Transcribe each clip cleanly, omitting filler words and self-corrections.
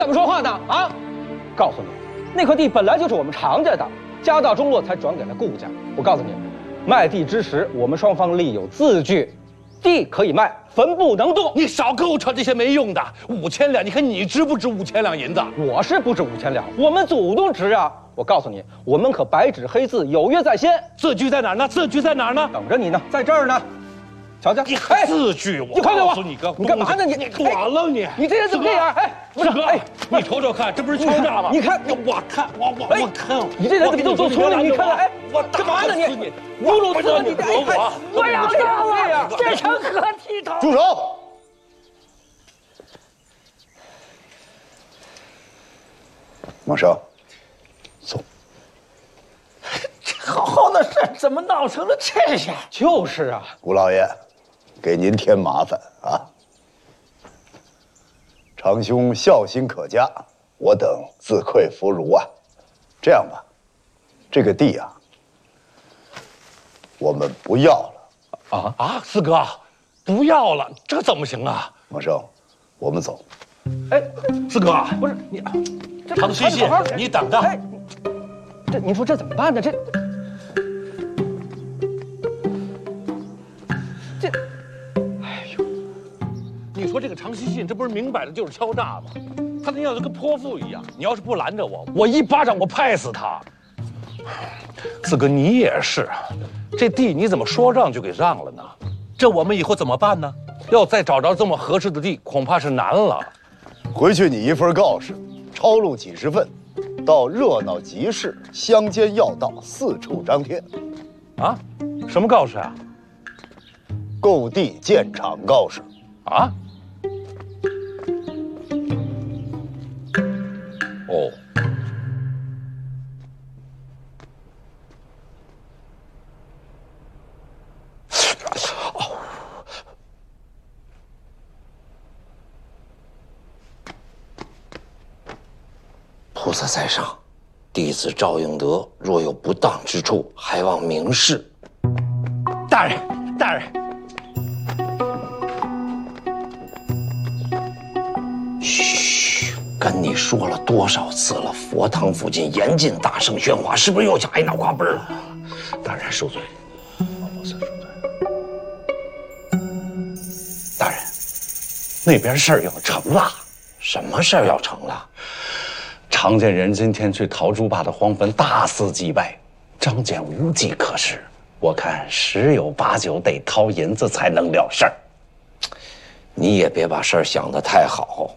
怎么说话呢？啊！告诉你，那块地本来就是我们常家的，家道中落才转给了顾家。我告诉你，卖地之时，我们双方立有字据，地可以卖，坟不能动。 你少跟我扯这些没用的，5000两，你看你值不值5000两银子？ 我是不值5000两，我们祖宗值啊！我告诉你，我们可白纸黑字，有约在先。 字据在哪儿呢？字据在哪儿呢？ 等着你呢，在这儿呢。瞧瞧， 你还字据？ 你快给我！ 你干嘛呢？你短了你！ 你这人怎么这样？哎， 不是哥，你瞅瞅看，这不是敲诈吗？ 你看， 我看， 你这人怎么都走错了？你看看，哎， 我干嘛呢你？侮辱我！你我要告啊！这成何体统？ 住手！孟生，走。 好好的事怎么闹成了这样？ 就是啊， 顾老爷，给您添麻烦啊。长兄孝心可嘉，我等自愧弗如啊。这样吧，这个地啊，我们不要了。 四哥，不要了，这怎么行啊？ 孟生，我们走。 哎， 四哥， 不是你， 常西信，你等着。 哎，这你说这怎么办呢？这。 你说这个常西信，这不是明摆着就是敲诈吗？他那样子跟泼妇一样，你要是不拦着我，我一巴掌我拍死他。四哥，你也是，这地你怎么说让就给让了呢？这我们以后怎么办呢？要再找着这么合适的地，恐怕是难了。 回去你一份告示，抄录几十份，到热闹集市、乡间要道四处张贴。 啊？什么告示啊？ 购地建厂告示。 啊？哦。 菩萨在上，弟子赵应德若有不当之处，还望明示。 大人，大人。 嘘，跟你说了多少次了？佛堂附近严禁大声喧哗，是不是又想挨脑瓜崩了？ 大人恕罪，菩萨恕罪。 大人， 那边事儿要成了。 什么事儿要成了？ 常见人今天去陶朱坝的荒坟大肆祭拜，张简无计可施，我看10有8九得掏银子才能了事儿。 你也别把事儿想得太好，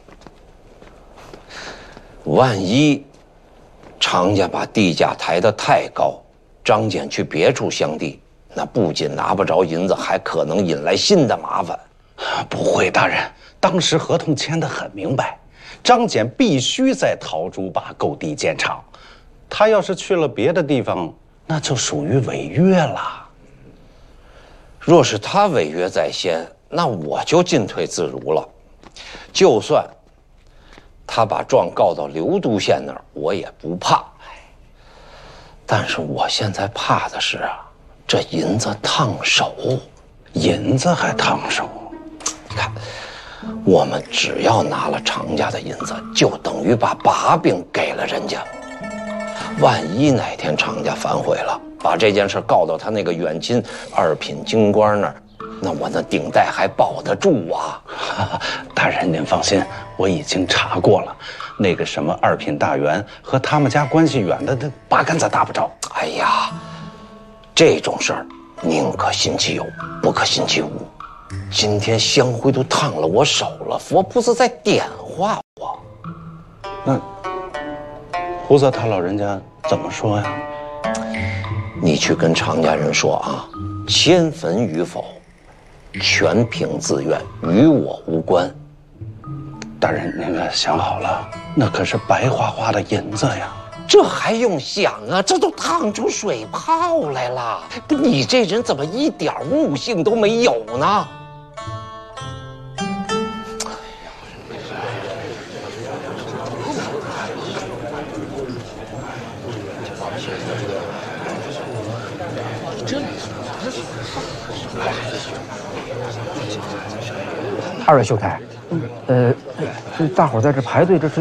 万一常家把地价抬得太高，张简去别处相地，那不仅拿不着银子，还可能引来新的麻烦。 不会，大人，当时合同签得很明白。张简必须在陶朱坝购地建厂，他要是去了别的地方，那就属于违约了。 若是他违约在先，那我就进退自如了。就算他把状告到刘都县那儿，我也不怕。但是我现在怕的是啊，这银子烫手。 银子还烫手？ 你看。我们只要拿了常家的银子，就等于把把柄给了人家。万一哪天常家反悔了，把这件事告到他那个远亲2品京官那儿，那我那顶戴还保得住啊？ 大人您放心，我已经查过了，那个什么2品大员和他们家关系远的，那八竿子打不着。 哎呀，这种事儿宁可信其有，不可信其无。今天香灰都烫了我手了，佛菩萨在点化我。 那菩萨他老人家怎么说呀？ 你去跟常家人说啊，迁坟与否，全凭自愿，与我无关。 大人您可想好了，那可是白花花的银子呀。 这还用想啊？这都烫出水泡来了。你这人怎么一点悟性都没有呢？ 2位秀才， 这大伙在这排队，这是